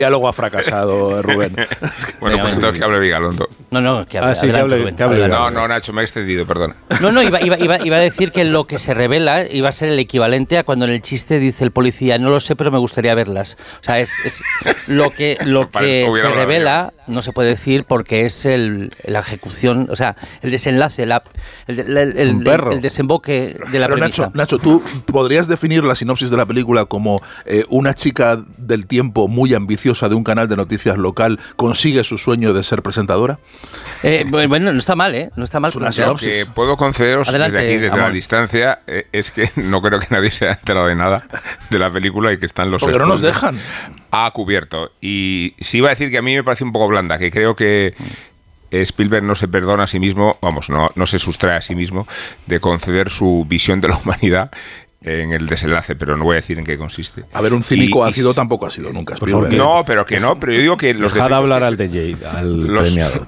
diálogo ha fracasado, Rubén. Bueno, pues entonces que hable Vigalondo. No, que hable, sí, adelante, que hable. No, Nacho, me he extendido, perdona. No, iba a decir que lo que se revela iba a ser el equivalente a cuando en el chiste dice el policía, no lo sé, pero me gustaría verlas. O sea, es lo que se revela, no se puede decir porque es la ejecución, o sea, el desenlace, el desemboque de la premisa. Nacho, ¿tú podrías definir la sinopsis de la película como una chica del tiempo muy ambiciosa de un canal de noticias local consigue su sueño de ser presentadora? Bueno, no está mal, ¿eh? No está mal. Es una Lo que puedo concederos Adelante, desde aquí, desde amor. la distancia, es que no creo que nadie se haya enterado de nada de la película y que están los Porque no nos dejan. a cubierto. Y sí iba a decir que a mí me parece un poco blanda, que creo que Spielberg no se perdona a sí mismo, no se sustrae a sí mismo de conceder su visión de la humanidad en el desenlace, pero no voy a decir en qué consiste. A ver, un cínico ácido tampoco ha sido nunca Spielberg. No, pero yo digo que los Dejad hablar al que de Jade, al premiado.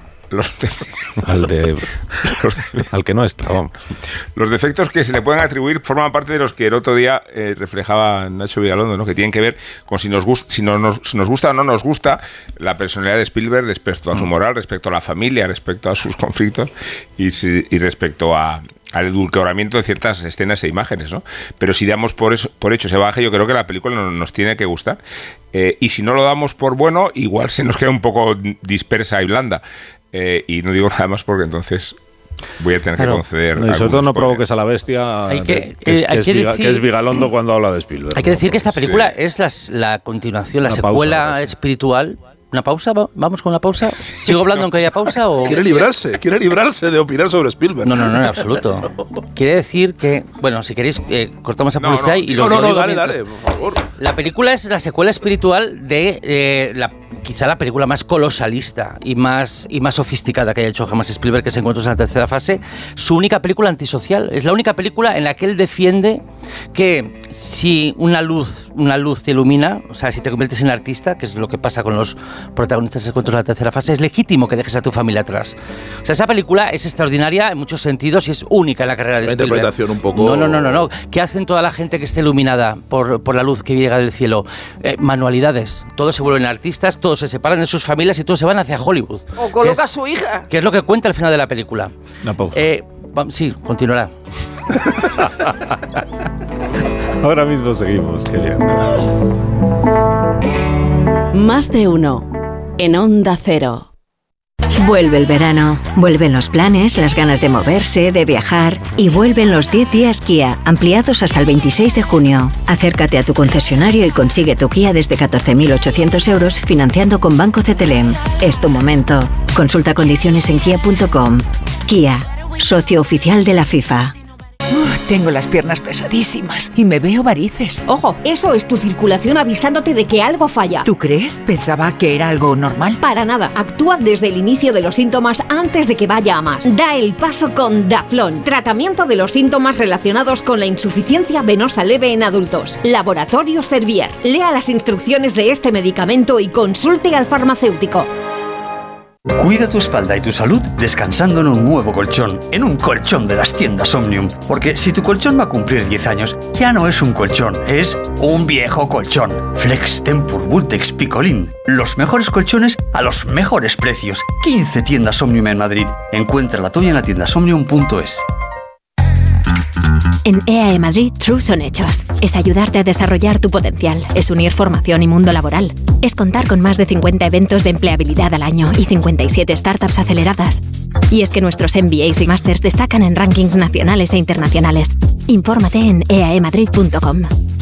Al que no está, vamos. Los defectos que se le pueden atribuir forman parte de los que el otro día reflejaba Nacho Vigalondo, ¿no? Que tienen que ver con si nos gusta o no nos gusta la personalidad de Spielberg respecto a su moral, respecto a la familia, respecto a sus conflictos y respecto al edulcoramiento de ciertas escenas e imágenes, ¿no? Pero si damos por hecho ese bagaje, yo creo que la película nos tiene que gustar. Y si no lo damos por bueno, igual se nos queda un poco dispersa y blanda. Y no digo nada más porque entonces voy a tener que conceder. No, y sobre todo no provoques a la bestia que es Vigalondo cuando habla de Spielberg. Hay que decir que esta película es la continuación, la secuela espiritual. ¿Una pausa? ¿Vamos con una pausa? ¿Sigo hablando aunque haya pausa? ¿O? Quiere librarse de opinar sobre Spielberg. No, en absoluto. Quiere decir que, bueno, si queréis, cortamos a publicidad y lo digo dale, mientras. por favor. La película es la secuela espiritual de quizá la película más colosalista y más sofisticada que haya hecho jamás Spielberg, que se encuentra en la tercera fase. Su única película antisocial. Es la única película en la que él defiende que si una luz te ilumina, o sea, si te conviertes en artista, que es lo que pasa con los protagonistas de encuentros en la tercera fase, es legítimo que dejes a tu familia atrás. O sea, esa película es extraordinaria en muchos sentidos y es única en la carrera de Spielberg. Una interpretación un poco... No. ¿Qué hacen toda la gente que esté iluminada por la luz que llega del cielo? Manualidades. Todos se vuelven artistas, todos se separan de sus familias y todos se van hacia Hollywood. O coloca a su hija. Que es lo que cuenta al final de la película. Sí, continuará. Ahora mismo seguimos, querido. Más de uno en Onda Cero. Vuelve el verano, vuelven los planes, las ganas de moverse, de viajar y vuelven los 10 días Kia, ampliados hasta el 26 de junio. Acércate a tu concesionario y consigue tu Kia desde 14.800 euros financiando con Banco CTLM. Es tu momento. Consulta condiciones en kia.com. Kia, socio oficial de la FIFA. Tengo las piernas pesadísimas y me veo varices. Ojo, eso es tu circulación avisándote de que algo falla. ¿Tú crees? Pensaba que era algo normal. Para nada, actúa desde el inicio de los síntomas antes de que vaya a más. Da el paso con Daflón, tratamiento de los síntomas relacionados con la insuficiencia venosa leve en adultos. Laboratorio Servier. Lea las instrucciones de este medicamento y consulte al farmacéutico. Cuida tu espalda y tu salud descansando en un nuevo colchón, en un colchón de las tiendas Omnium. Porque si tu colchón va a cumplir 10 años, ya no es un colchón, es un viejo colchón. Flex Tempur Vultex Picolín. Los mejores colchones a los mejores precios. 15 tiendas Omnium en Madrid. Encuentra la tuya en la tiendasomnium.es. En EAE Madrid, True son hechos. Es ayudarte a desarrollar tu potencial. Es unir formación y mundo laboral. Es contar con más de 50 eventos de empleabilidad al año y 57 startups aceleradas. Y es que nuestros MBAs y Masters destacan en rankings nacionales e internacionales. Infórmate en eaemadrid.com.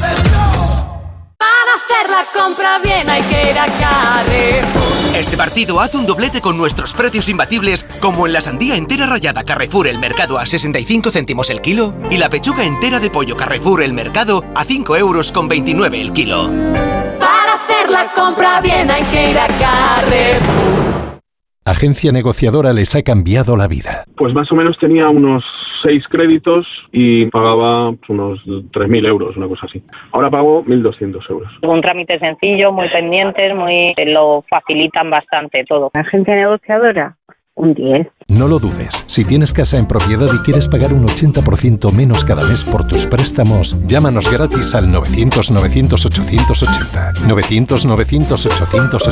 Para hacer la compra bien hay que ir a Carrefour. Este partido haz un doblete con nuestros precios imbatibles, como en la sandía entera rallada Carrefour El Mercado a 65 céntimos el kilo y la pechuga entera de pollo Carrefour El Mercado a 5,29 € el kilo. Para hacer la compra bien hay que ir a Carrefour. Agencia negociadora les ha cambiado la vida. Pues más o menos tenía unos 6 créditos y pagaba unos 3.000 euros, una cosa así. Ahora pago 1.200 euros. Un trámite sencillo, muy pendientes, lo facilitan bastante todo. Agencia negociadora, Un 10. No lo dudes. Si tienes casa en propiedad y quieres pagar un 80% menos cada mes por tus préstamos, llámanos gratis al 900 900 880. 900 900 880.